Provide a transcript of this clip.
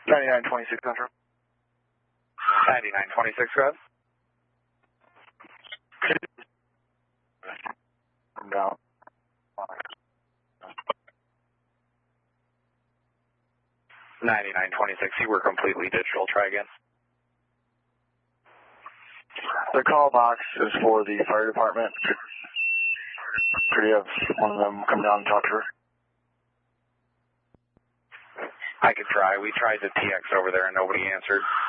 9926 Central. 9926, go ahead. I'm down. 9926, you were completely digital. Try again. The call box is for the fire department. Could you have one of them come down and talk to her? I could try. We tried the TX over there and nobody answered.